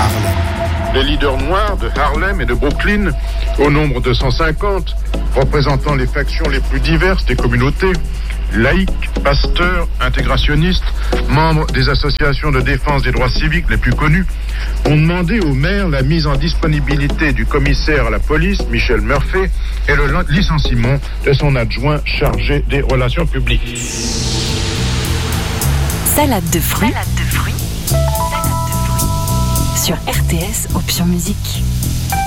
Harlem. Les leaders noirs de Harlem et de Brooklyn, au nombre de 150, représentant les factions les plus diverses des communautés, laïcs, pasteurs, intégrationnistes, membres des associations de défense des droits civiques les plus connues, ont demandé au maire la mise en disponibilité du commissaire à la police, Michel Murphy, et le licenciement de son adjoint chargé des relations publiques. Salade de fruits. Sur RTS Option Musique.